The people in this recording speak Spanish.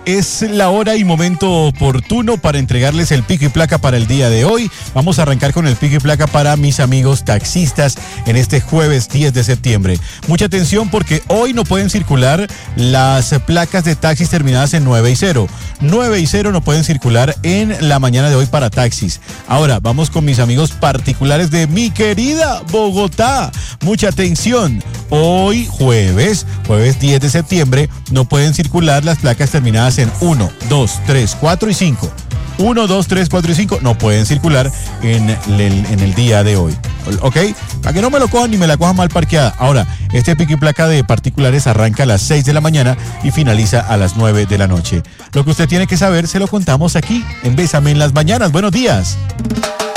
Es la hora y momento oportuno para entregarles el pico y placa para el día de hoy. Vamos a arrancar con el pico y placa para mis amigos taxistas en este jueves 10 de septiembre. Mucha atención porque hoy no pueden circular las placas de taxis terminadas en 9 y 0. 9 y 0 no pueden circular en la mañana de hoy para taxis. Ahora vamos con mis amigos particulares de mi querida Bogotá. Mucha atención. Hoy jueves 10 de septiembre, no pueden circular las placas terminadas en 1, 2, 3, 4 y 5. 1, 2, 3, 4 y 5 no pueden circular en el día de hoy. ¿Ok? Para que no me lo cojan ni me la cojan mal parqueada. Ahora, este pico y placa de particulares arranca a las 6 de la mañana y finaliza a las 9 de la noche. Lo que usted tiene que saber se lo contamos aquí en Bésame en las Mañanas. Buenos días.